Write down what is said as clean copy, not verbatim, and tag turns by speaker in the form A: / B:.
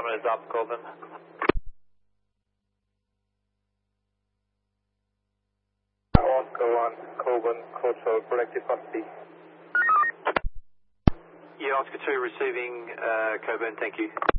A: is up, Coburn.
B: Oscar 1, Coburn, Coastal, corrected possibly.
A: Yeah, Oscar 2 receiving Coburn, thank you.